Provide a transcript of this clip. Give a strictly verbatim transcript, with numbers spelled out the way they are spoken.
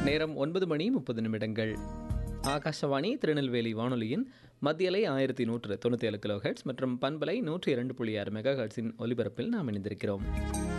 நேரம் ஒன்பது மணி முப்பது நிமிடங்கள். ஆகாஷவாணி திருநெல்வேலி வானொலியின் மத்தியலை ஆயிரத்தி நூற்று தொண்ணூற்றி ஏழு கிலோ ஹெர்ட்ஸ் மற்றும் பண்பலை நூற்றி இரண்டு புள்ளி ஆறு மெகா ஹெர்ட்ஸின் ஒலிபரப்பில் நாம் இணைந்திருக்கிறோம்.